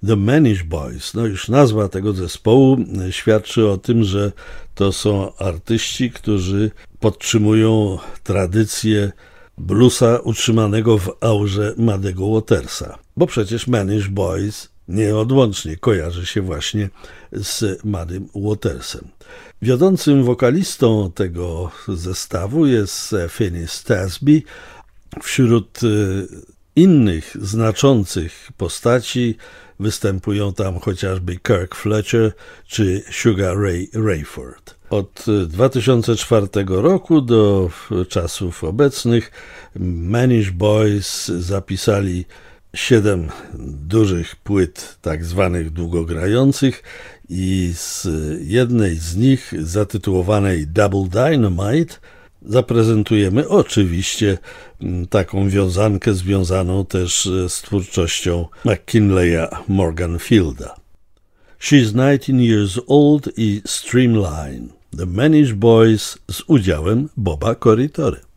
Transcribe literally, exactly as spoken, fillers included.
The Manish Boys. No już nazwa tego zespołu świadczy o tym, że to są artyści, którzy podtrzymują tradycję bluesa utrzymanego w aurze Muddego Watersa. Bo przecież Manish Boys nieodłącznie kojarzy się właśnie z Muddym Watersem. Wiodącym wokalistą tego zestawu jest Phineas Tasby. Wśród innych znaczących postaci występują tam chociażby Kirk Fletcher czy Sugar Ray Rayford. Od dwa tysiące czwartego roku do czasów obecnych Manish Boys zapisali siedem dużych płyt tak zwanych długogrających i z jednej z nich, zatytułowanej Double Dynamite, zaprezentujemy oczywiście taką wiązankę związaną też z twórczością McKinleya Morganfielda. She's nineteen years old i Streamline. The Manish Boys z udziałem Boba Corritore.